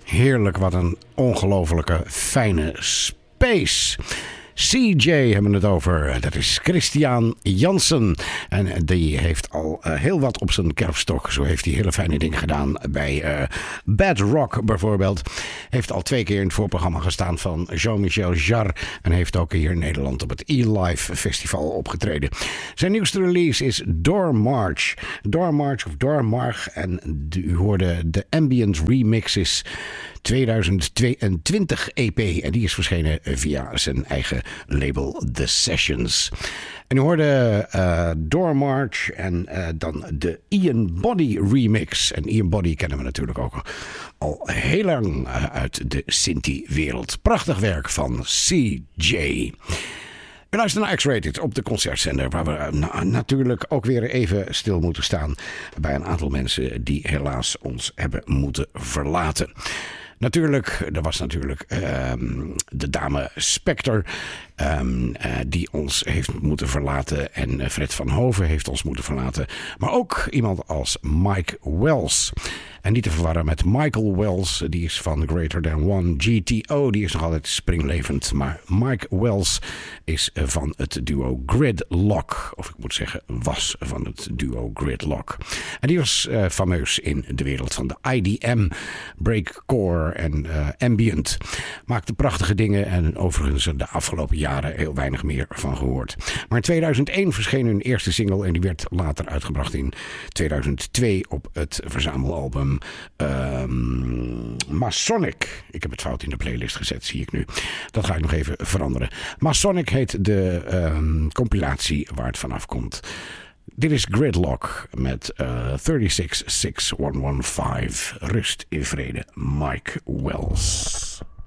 Heerlijk, wat een ongelofelijke fijne space. CJ hebben we het over. Dat is Christian Jansen. En die heeft al heel wat op zijn kerfstok. Zo heeft hij hele fijne dingen gedaan bij Bad Rock bijvoorbeeld. Heeft al 2 keer in het voorprogramma gestaan van Jean-Michel Jarre. En heeft ook hier in Nederland op het E-Live Festival opgetreden. Zijn nieuwste release is Door March. Door March of Door March. En u hoorde de Ambient Remixes 2022 EP. En die is verschenen via zijn eigen label The Sessions. En u hoorde Door March en dan de Ian Body remix. En Ian Body kennen we natuurlijk ook al heel lang uit de Sinti-wereld. Prachtig werk van CJ. We luisteren naar X-Rated op de concertzender, waar we natuurlijk ook weer even stil moeten staan bij een aantal mensen die helaas ons hebben moeten verlaten. Natuurlijk, er was natuurlijk de dame Spector die ons heeft moeten verlaten. En Fred van Hoven heeft ons moeten verlaten. Maar ook iemand als Mike Wells. En niet te verwarren met Michael Wells, die is van Greater Than One. GTO, die is nog altijd springlevend. Maar Mike Wells is van het duo Gridlock. Of ik moet zeggen, was van het duo Gridlock. En die was fameus in de wereld van de IDM, breakcore en ambient. Maakte prachtige dingen en overigens de afgelopen jaren heel weinig meer van gehoord. Maar in 2001 verscheen hun eerste single en die werd later uitgebracht in 2002 op het verzamelalbum Masonic. Ik heb het fout in de playlist gezet, zie ik nu. Dat ga ik nog even veranderen. Masonic heet de compilatie waar het vanaf komt. Dit is Gridlock met 36615. Rust in vrede, Mike Wells.